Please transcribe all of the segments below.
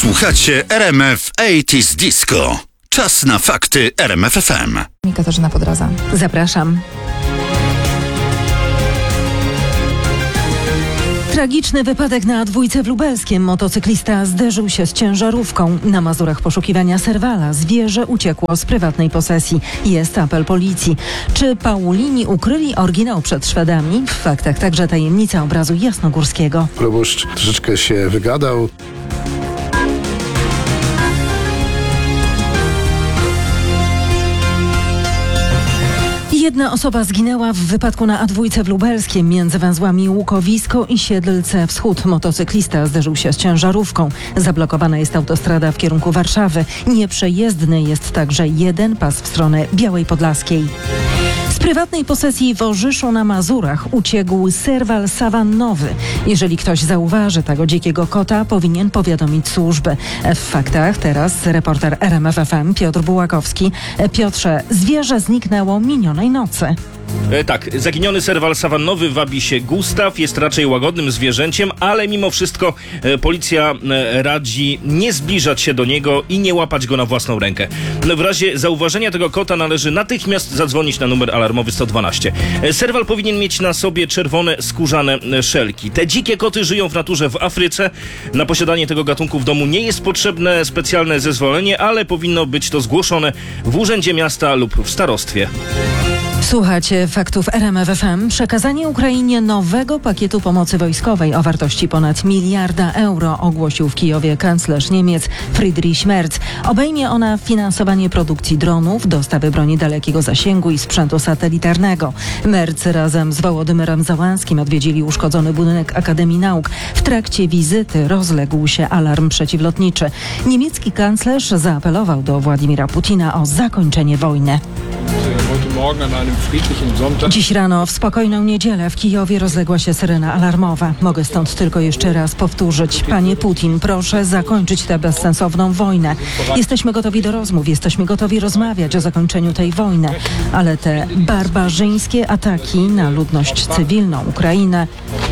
Słuchacie RMF 80's Disco. Czas na fakty RMF FM. Katarzyna Podroza. Zapraszam. Tragiczny wypadek na A2 w Lubelskiem. Motocyklista zderzył się z ciężarówką. Na Mazurach poszukiwania serwala. Zwierzę uciekło z prywatnej posesji. Jest apel policji. Czy Paulini ukryli oryginał przed Szwedami? W faktach także tajemnica obrazu jasnogórskiego. Proboszcz troszeczkę się wygadał. Jedna osoba zginęła w wypadku na A2 w Lubelskiem między węzłami Łukowisko i Siedlce Wschód. Motocyklista zderzył się z ciężarówką. Zablokowana jest autostrada w kierunku Warszawy. Nieprzejezdny jest także jeden pas w stronę Białej Podlaskiej. Z prywatnej posesji w Orzyszu na Mazurach uciekł serwal sawannowy. Jeżeli ktoś zauważy tego dzikiego kota, powinien powiadomić służby. W faktach teraz reporter RMF FM Piotr Bułakowski. Piotrze, zwierzę zniknęło minionej nocy. Tak, zaginiony serwal sawannowy wabi się Gustaw, jest raczej łagodnym zwierzęciem, ale mimo wszystko policja radzi nie zbliżać się do niego i nie łapać go na własną rękę. W razie zauważenia tego kota należy natychmiast zadzwonić na numer alarmowy 112. Serwal powinien mieć na sobie czerwone skórzane szelki. Te dzikie koty żyją w naturze w Afryce. Na posiadanie tego gatunku w domu nie jest potrzebne specjalne zezwolenie, ale powinno być to zgłoszone w urzędzie miasta lub w starostwie. Słuchacie faktów RMF FM. Przekazanie Ukrainie nowego pakietu pomocy wojskowej o wartości ponad 1 miliarda euro ogłosił w Kijowie kanclerz Niemiec Friedrich Merz. Obejmie ona finansowanie produkcji dronów, dostawy broni dalekiego zasięgu i sprzętu satelitarnego. Merz razem z Wołodymyrem Załańskim odwiedzili uszkodzony budynek Akademii Nauk. W trakcie wizyty rozległ się alarm przeciwlotniczy. Niemiecki kanclerz zaapelował do Władimira Putina o zakończenie wojny. Dziś rano w spokojną niedzielę w Kijowie rozległa się syrena alarmowa. Mogę stąd tylko jeszcze raz powtórzyć. Panie Putin, proszę zakończyć tę bezsensowną wojnę. Jesteśmy gotowi do rozmów, jesteśmy gotowi rozmawiać o zakończeniu tej wojny. Ale te barbarzyńskie ataki na ludność cywilną Ukrainy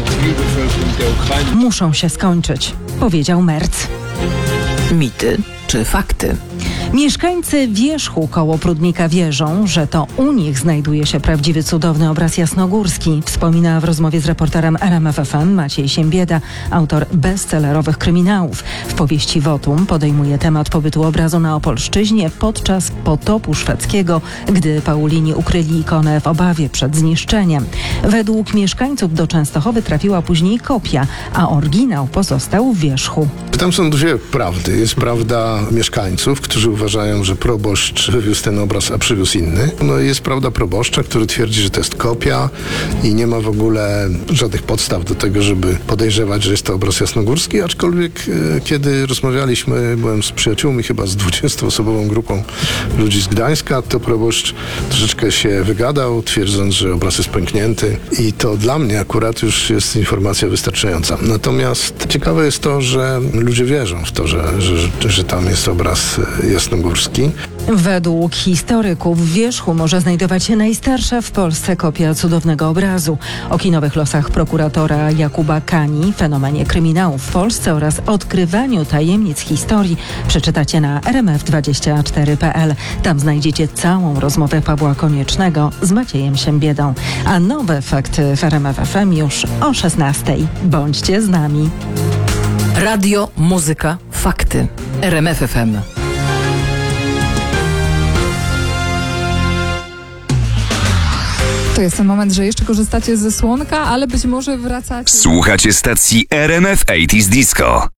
muszą się skończyć, powiedział Merz. Mity czy fakty? Mieszkańcy Wierzchu koło Prudnika wierzą, że to u nich znajduje się prawdziwy cudowny obraz jasnogórski. Wspomina w rozmowie z reporterem RMF FM Maciej Siembieda, autor bestsellerowych kryminałów. W powieści Wotum podejmuje temat pobytu obrazu na Opolszczyźnie podczas potopu szwedzkiego, gdy Paulini ukryli ikonę w obawie przed zniszczeniem. Według mieszkańców do Częstochowy trafiła później kopia, a oryginał pozostał w Wierzchu. Tam są dwie prawdy. Jest prawda mieszkańców, którzy uważają, że proboszcz wywiózł ten obraz, a przywiózł inny. No i jest prawda proboszcza, który twierdzi, że to jest kopia i nie ma w ogóle żadnych podstaw do tego, żeby podejrzewać, że jest to obraz jasnogórski, aczkolwiek kiedy rozmawialiśmy, byłem z przyjaciółmi, chyba z 20-osobową grupą ludzi z Gdańska, to proboszcz troszeczkę się wygadał, twierdząc, że obraz jest pęknięty i to dla mnie akurat już jest informacja wystarczająca. Natomiast ciekawe jest to, że ludzie wierzą w to, że tam jest obraz jasnogórski. Według historyków w Wierzchu może znajdować się najstarsza w Polsce kopia cudownego obrazu. O kinowych losach prokuratora Jakuba Kani, fenomenie kryminałów w Polsce oraz odkrywaniu tajemnic historii przeczytacie na rmf24.pl. Tam znajdziecie całą rozmowę Pawła Koniecznego z Maciejem Siembiedą. A nowe fakty w RMF FM już o 16:00. Bądźcie z nami. Radio, muzyka, fakty. RMF FM. To jest ten moment, że jeszcze korzystacie ze słonka, ale być może wracacie. Słuchacie stacji RMF 80's Disco.